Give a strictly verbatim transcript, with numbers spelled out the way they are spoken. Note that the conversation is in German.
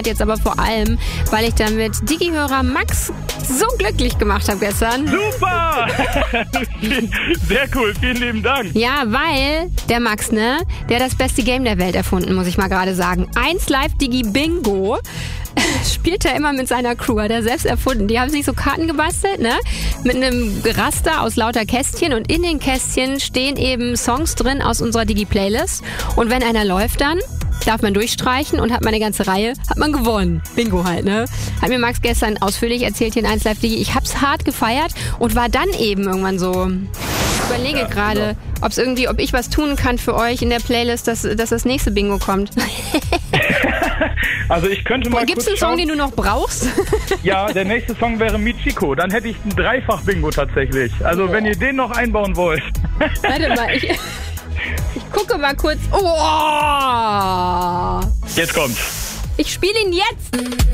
Jetzt aber vor allem, weil ich damit Digi-Hörer Max so glücklich gemacht habe gestern. Super! Sehr cool, vielen lieben Dank. Ja, weil der Max, ne, der hat das beste Game der Welt erfunden, muss ich mal gerade sagen. eins Live Digi Bingo spielt er immer mit seiner Crew, hat er selbst erfunden. Die haben sich so Karten gebastelt, ne, mit einem Raster aus lauter Kästchen und in den Kästchen stehen eben Songs drin aus unserer Digi-Playlist. Und wenn einer läuft dann, darf man durchstreichen und hat man eine ganze Reihe, hat man gewonnen. Bingo halt, ne? Hat mir Max gestern ausführlich erzählt hier in eins Live Digi. Ich hab's hart gefeiert und war dann eben irgendwann so, ich überlege ja, gerade, genau. ob's irgendwie, ob ich was tun kann für euch in der Playlist, dass, dass das nächste Bingo kommt. Also ich könnte mal Gibt's einen Song, schauen. den du noch brauchst? Ja, der nächste Song wäre Michiko. Dann hätte ich ein Dreifach-Bingo tatsächlich. Also oh. wenn ihr den noch einbauen wollt. Warte mal, ich... Ich gucke mal kurz. Oh! Jetzt kommt's. Ich spiele ihn jetzt.